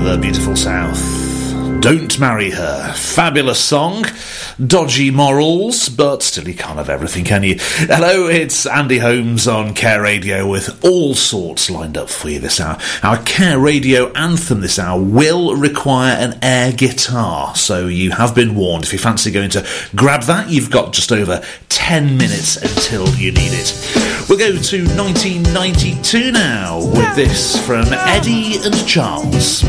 the beautiful South. Don't Marry Her. Fabulous song. Dodgy morals, but still you can't have everything, can you? Hello, it's Andy Holmes on Care Radio with all sorts lined up for you this hour. Our Care Radio anthem this hour will require an air guitar, so you have been warned. If you fancy going to grab that, you've got just over 10 minutes until you need it. We'll go to 1992 now with this from Eddie and Charles.